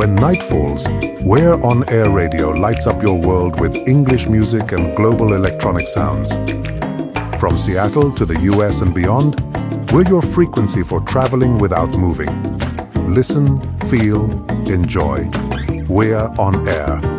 When night falls, We're On Air Radio lights up your world with English music and global electronic sounds. From Seattle to the US and beyond, we're your frequency for traveling without moving. Listen, feel, enjoy. We're On Air.